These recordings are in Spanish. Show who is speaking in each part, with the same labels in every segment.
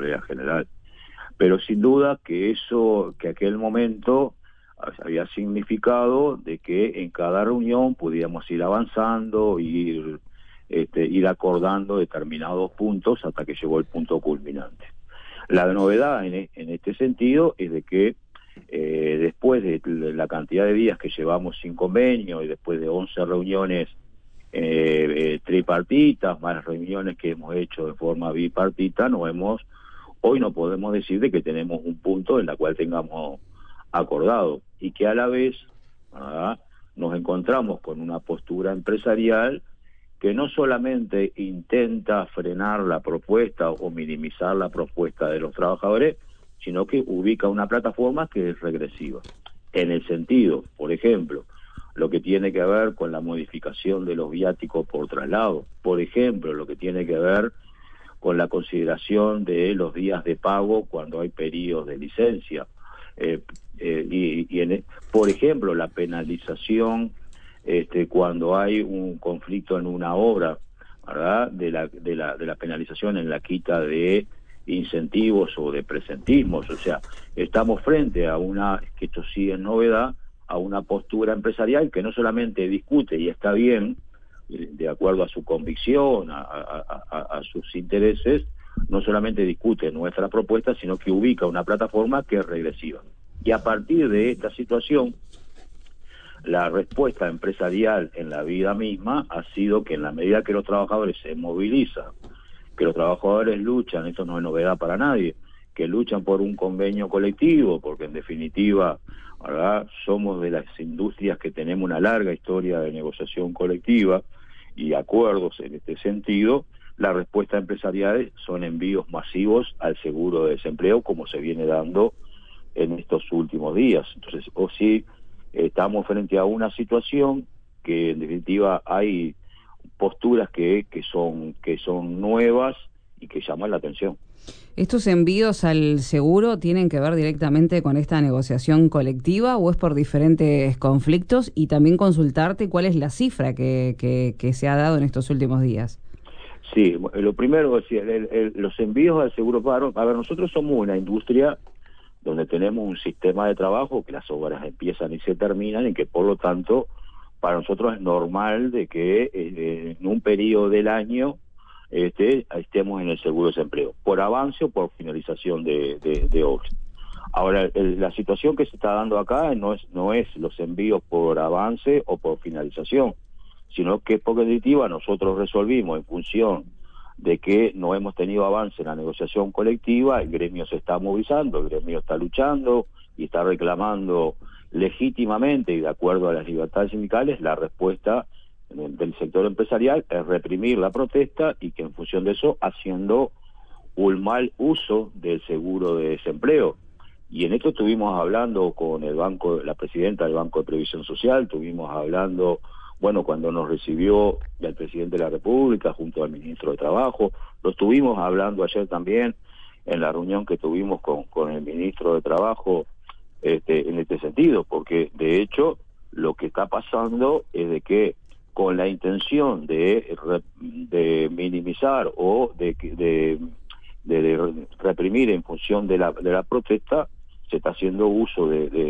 Speaker 1: Asamblea General. Pero sin duda que aquel momento había significado de que en cada reunión pudiéramos ir avanzando, ir acordando determinados puntos hasta que llegó el punto culminante. La novedad en este sentido es de que después de la cantidad de días que llevamos sin convenio y después de 11 reuniones tripartitas, más reuniones que hemos hecho de forma bipartita, hoy no podemos decir de que tenemos un punto en la cual tengamos acordado y que a la vez nos encontramos con una postura empresarial que no solamente intenta frenar la propuesta o minimizar la propuesta de los trabajadores, sino que ubica una plataforma que es regresiva. En el sentido, por ejemplo, lo que tiene que ver con la modificación de los viáticos por traslado, por ejemplo, lo que tiene que ver con la consideración de los días de pago cuando hay periodos de licencia, por ejemplo, la penalización cuando hay un conflicto en una obra, ¿verdad? De la penalización en la quita de incentivos o de presentismos. O sea, estamos frente a que esto sí es novedad, a una postura empresarial que no solamente discute, y está bien, de acuerdo a su convicción, a sus intereses, no solamente discute nuestra propuesta, sino que ubica una plataforma que es regresiva. Y a partir de esta situación, la respuesta empresarial en la vida misma ha sido que en la medida que los trabajadores se movilizan, que los trabajadores luchan, esto no es novedad para nadie, que luchan por un convenio colectivo, porque en definitiva, ¿verdad?, somos de las industrias que tenemos una larga historia de negociación colectiva y acuerdos en este sentido. La respuesta empresarial son envíos masivos al seguro de desempleo, como se viene dando en estos últimos días. Entonces, sí, estamos frente a una situación que en definitiva hay posturas que son nuevas y que llaman la atención.
Speaker 2: ¿Estos envíos al seguro tienen que ver directamente con esta negociación colectiva o es por diferentes conflictos? Y también consultarte cuál es la cifra que se ha dado en estos últimos días.
Speaker 1: Sí, lo primero es los envíos al seguro paro. A ver, nosotros somos una industria donde tenemos un sistema de trabajo que las obras empiezan y se terminan y que por lo tanto para nosotros es normal de que en un periodo del año estemos en el seguro de desempleo, por avance o por finalización de obras. Ahora, la situación que se está dando acá no es los envíos por avance o por finalización, sino que por definitiva nosotros resolvimos en función de que no hemos tenido avance en la negociación colectiva, el gremio se está movilizando, el gremio está luchando y está reclamando legítimamente y de acuerdo a las libertades sindicales. La respuesta del sector empresarial es reprimir la protesta y que en función de eso haciendo un mal uso del seguro de desempleo. Y en esto estuvimos hablando con la presidenta del Banco de Previsión Social, estuvimos hablando, cuando nos recibió el presidente de la República junto al ministro de Trabajo, lo estuvimos hablando ayer también en la reunión que tuvimos con el ministro de Trabajo en este sentido, porque de hecho lo que está pasando es de que con la intención de minimizar o de reprimir en función de la protesta, se está haciendo uso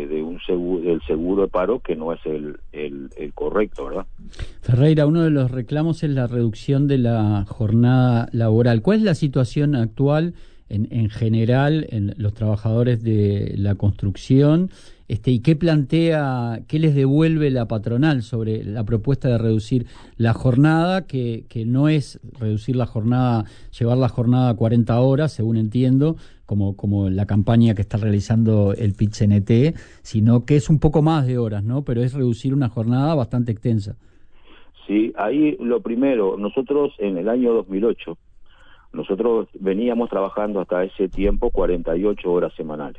Speaker 1: del seguro de paro que no es el correcto, ¿verdad?
Speaker 3: Ferreira, uno de los reclamos es la reducción de la jornada laboral. ¿Cuál es la situación actual en general en los trabajadores de la construcción? ¿Y qué les devuelve la patronal sobre la propuesta de reducir la jornada, que no es reducir la jornada, llevar la jornada a 40 horas, según entiendo, como la campaña que está realizando el PIT-CNT, sino que es un poco más de horas, ¿no? Pero es reducir una jornada bastante extensa.
Speaker 1: Sí, ahí lo primero, nosotros en el año 2008, nosotros veníamos trabajando hasta ese tiempo 48 horas semanales.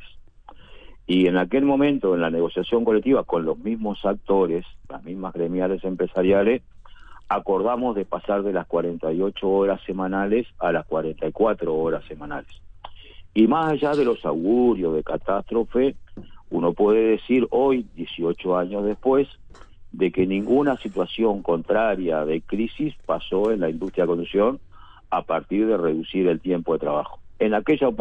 Speaker 1: Y en aquel momento, en la negociación colectiva con los mismos actores, las mismas gremiales empresariales, acordamos de pasar de las 48 horas semanales a las 44 horas semanales. Y más allá de los augurios de catástrofe, uno puede decir hoy, 18 años después, de que ninguna situación contraria de crisis pasó en la industria de construcción a partir de reducir el tiempo de trabajo. En aquella